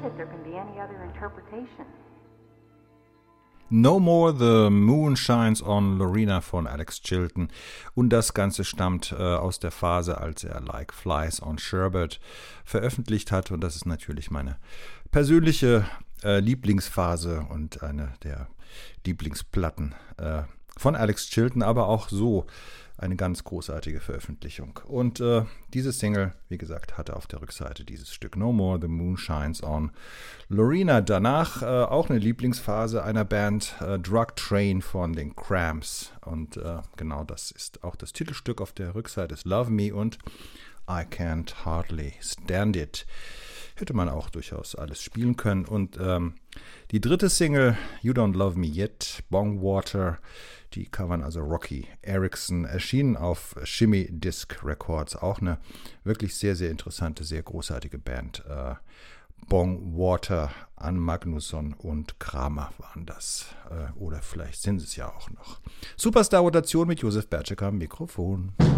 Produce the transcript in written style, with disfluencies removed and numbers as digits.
that there can be any other interpretation. No More the Moon Shines on Lorena von Alex Chilton. Und das Ganze stammt aus der Phase, als er Like Flies on Sherbet veröffentlicht hat. Und das ist natürlich meine persönliche Lieblingsphase und eine der Lieblingsplatten von Alex Chilton, aber auch so eine ganz großartige Veröffentlichung. Und diese Single, wie gesagt, hatte auf der Rückseite dieses Stück No More the Moon Shines on Lorena. Danach auch eine Lieblingsphase einer Band, Drug Train von den Cramps. Und genau das ist auch das Titelstück auf der Rückseite ist Love Me und I Can't Hardly Stand It. Hätte man auch durchaus alles spielen können. Und die dritte Single, You Don't Love Me Yet, Bongwater, die covern also Rocky Erickson, erschienen auf Shimmy Disc Records. Auch eine wirklich sehr, sehr interessante, sehr großartige Band. Bongwater, Ann Magnusson und Kramer waren das. Oder vielleicht sind es ja auch noch. Superstar-Rotation mit Josef Bertschek am Mikrofon.